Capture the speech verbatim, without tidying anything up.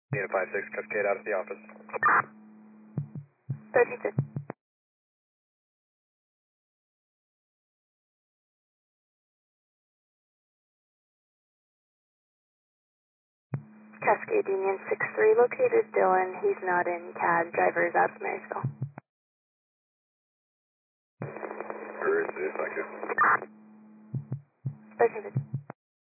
Unit five six, Cascade out of the office. thirteen fifty. Cascade Union six three, located Dylan. He's not in C A D. Driver is out of Marysville. Where is this? I could. thirteen fifty.